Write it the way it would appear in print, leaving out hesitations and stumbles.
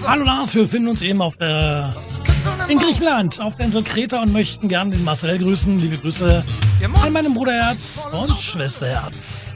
Hallo Lars, wir befinden uns eben in Griechenland, auf der Insel Kreta und möchten gerne den Marcel grüßen. Liebe Grüße an meinem Bruderherz und Schwesterherz.